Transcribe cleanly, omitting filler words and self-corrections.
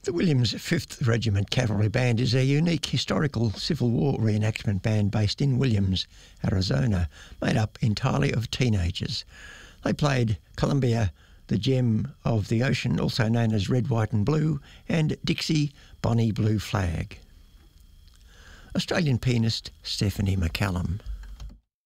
The Williams 5th Regiment Cavalry Band is a unique historical Civil War reenactment band based in Williams, Arizona, made up entirely of teenagers. They played Columbia, the Gem of the Ocean, also known as Red, White and Blue, and Dixie, Bonnie Blue Flag. Australian pianist Stephanie McCallum.